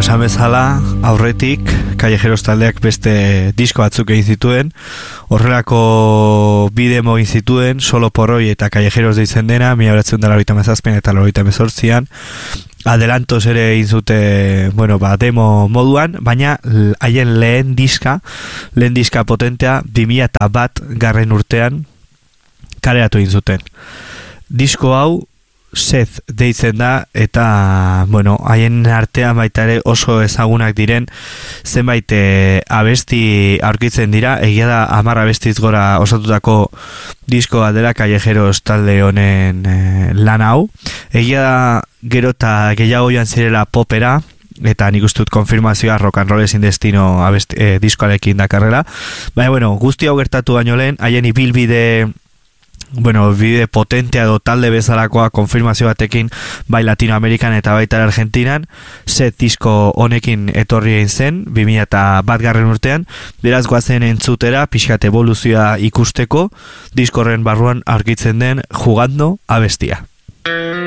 esan bezala, aurretik Callejeros taldeak beste disko batzuk egin zituen, horrelako bi demo egin zituen, Solo por hoy eta Callejeros deitzen dena, 1997 eta 1998an, adelantos ere egin zute, demo moduan, baina haien lehen diska potentea 2001 garren urtean kaleratu egin zuten. Disko hau Seth deitzen da eta, haien artean baita ere oso ezagunak diren zenbait abesti aurkitzen dira, egia da 10 abestiz gora osatutako diskoa dela Callejeros talde honen lan hau. Egia da gero eta gehiago joan zirela popera, eta nik uste dut konfirmazioa Rock and Roll Sin Destino diskoarekin dakarrela. Baina, guzti hau gertatu baino lehen, haien ibilbide bide potentea edo talde bezalakoa konfirmazio batekin bai Latinoamerikan eta baita Argentinan, Seth disko honekin etorri egin zen 2001 garren urtean, beraz goazen entzutera pixkat evoluzioa ikusteko diskorren barruan aurkitzen den Jugando abestia.